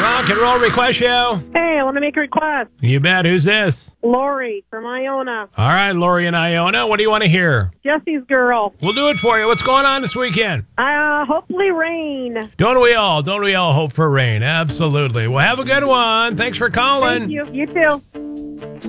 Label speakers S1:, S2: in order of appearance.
S1: Rock and Roll Request Show.
S2: Hey, I want to make a request.
S1: You bet. Who's this?
S2: Lori from Iona.
S1: All right, Lori and Iona. What do you want to hear?
S2: Jesse's girl.
S1: We'll do it for you. What's going on this weekend?
S2: Hopefully rain.
S1: Don't we all hope for rain? Absolutely. Well, have a good one. Thanks for calling.
S2: Thank you. You too.